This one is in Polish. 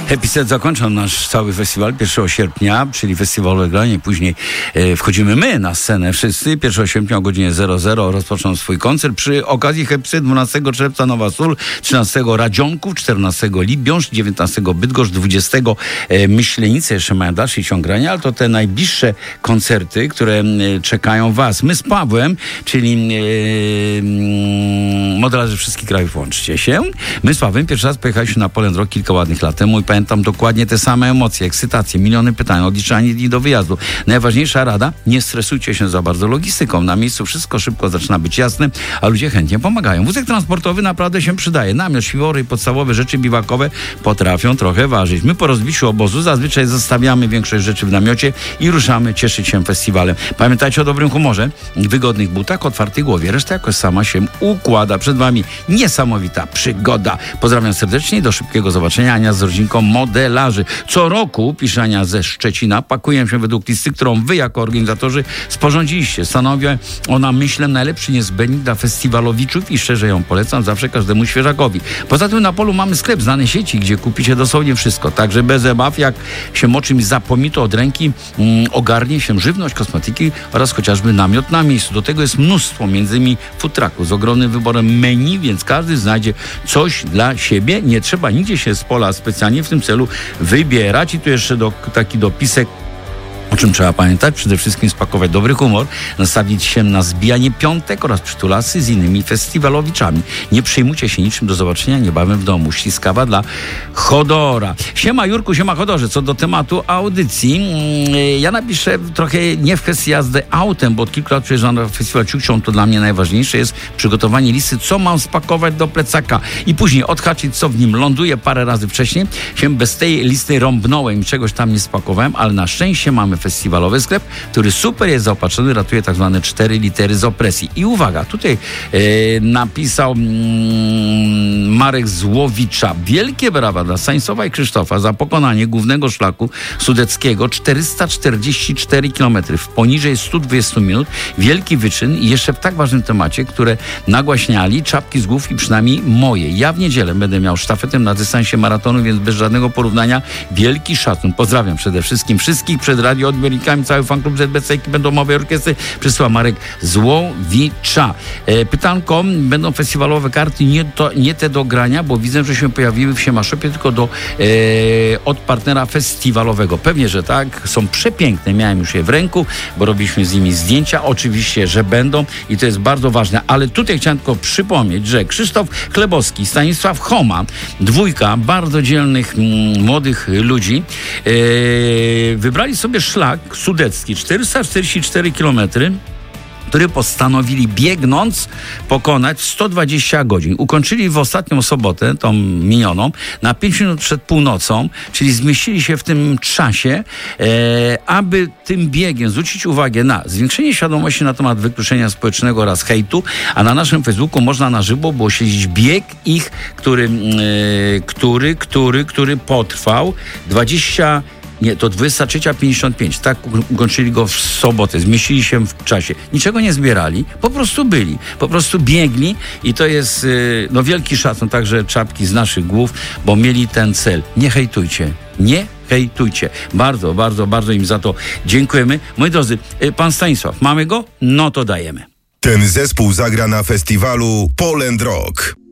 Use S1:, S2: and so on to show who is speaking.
S1: Happy Set zakończą nasz cały festiwal 1 sierpnia, czyli festiwalowe granie. Później wchodzimy my na scenę wszyscy. 1 sierpnia o godzinie 00 rozpoczną swój koncert. Przy okazji Happy Set 12 czerwca Nowa Sól, 13 Radzionków, 14 Libiąż, 19 Bydgoszcz, 20 Myślenice. Jeszcze mają dalszy ciąg grania, ale to te najbliższe koncerty, które czekają was. My z Pawłem, czyli modelarze wszystkich krajów, łączcie się. My z Pawłem pierwszy raz pojechaliśmy na Poland Rock kilka ładnych lat temu i pamiętam dokładnie te same emocje, ekscytacje, miliony pytań, odliczanie dni do wyjazdu. Najważniejsza rada, nie stresujcie się za bardzo logistyką. Na miejscu wszystko szybko zaczyna być jasne, a ludzie chętnie pomagają. Wózek transportowy naprawdę się przydaje. Namiot, śpiwory i podstawowe rzeczy biwakowe potrafią trochę ważyć. My po rozbiciu obozu zazwyczaj zostawiamy większość rzeczy w namiocie i ruszamy cieszyć się festiwalem. Pamiętajcie o dobrym humorze, wygodnych butach, otwartej głowie. Reszta jakoś sama się układa. Przed wami niesamowita przygoda. Pozdrawiam serdecznie i do szybkiego zobaczenia. Ania z rodzinką modelarzy. Co roku, pisze Ania ze Szczecina, pakuję się według listy, którą wy jako organizatorzy sporządziliście. Stanowi ona, myślę, najlepszy niezbędnik dla festiwalowiczów i szczerze ją polecam zawsze każdemu świeżakowi. Poza tym na polu mamy sklep znanej sieci, gdzie kupicie dosłownie wszystko. Także bez obaw, jak się o czymś zapomni, to od ręki ogarnie się żywność, kosmetyki oraz chociażby namiot na miejscu. Do tego jest mnóstwo, między innymi food trucków z ogromnym wyborem menu, więc każdy znajdzie coś dla siebie. Nie trzeba nigdzie się z pola specjalnie w tym celu wybierać. I tu jeszcze taki dopisek, o czym trzeba pamiętać, przede wszystkim spakować dobry humor, nastawić się na zbijanie piątek oraz przytulasy z innymi festiwalowiczami. Nie przejmujcie się niczym, do zobaczenia niebawem w domu. Śliskawa dla Chodora. Siema Jurku, siema Chodorze. Co do tematu audycji, ja napiszę trochę nie w kwestii jazdy autem, bo od kilku lat przyjeżdżam na festiwal Ciucią, to dla mnie najważniejsze jest przygotowanie listy, co mam spakować do plecaka i później odhaczyć, co w nim ląduje. Parę razy wcześniej się bez tej listy rąbnąłem i czegoś tam nie spakowałem, ale na szczęście mamy festiwalowy sklep, który super jest zaopatrzony, ratuje tak zwane 4 litery z opresji. I uwaga, tutaj napisał Marek Złowicza. Wielkie brawa dla Stanisława i Krzysztofa za pokonanie głównego szlaku sudeckiego 444 km w poniżej 120 minut. Wielki wyczyn i jeszcze w tak ważnym temacie, które nagłaśniali czapki z głów i przynajmniej moje. Ja w niedzielę będę miał sztafetę na dystansie maratonu, więc bez żadnego porównania wielki szacun. Pozdrawiam przede wszystkim wszystkich przed radioodbiornikami, cały fanklub ZBC, ekipę domowej orkiestry. Przysyła Marek Złowicza. Pytanko, będą festiwalowe karty, nie te do grania, bo widzę, że się pojawiły w Siemaszopie, tylko od partnera festiwalowego. Pewnie, że tak. Są przepiękne. Miałem już je w ręku, bo robiliśmy z nimi zdjęcia. Oczywiście, że będą i to jest bardzo ważne. Ale tutaj chciałem tylko przypomnieć, że Krzysztof Chlebowski, Stanisław Choma, dwójka bardzo dzielnych młodych ludzi, wybrali sobie szlak sudecki, 444 km, który postanowili biegnąc pokonać w 120 godzin. Ukończyli w ostatnią sobotę, tą minioną, na 5 minut przed północą, czyli zmieścili się w tym czasie, aby tym biegiem zwrócić uwagę na zwiększenie świadomości na temat wykluczenia społecznego oraz hejtu, a na naszym Facebooku można na żywo było śledzić bieg ich, który potrwał 23:55. Tak ukończyli go w sobotę. Zmieścili się w czasie. Niczego nie zbierali. Po prostu byli. Po prostu biegli i to jest wielki szacun. Także czapki z naszych głów, bo mieli ten cel. Nie hejtujcie. Nie hejtujcie. Bardzo, bardzo, bardzo im za to dziękujemy. Moi drodzy, pan Stanisław, mamy go? No to dajemy.
S2: Ten zespół zagra na festiwalu Poland Rock.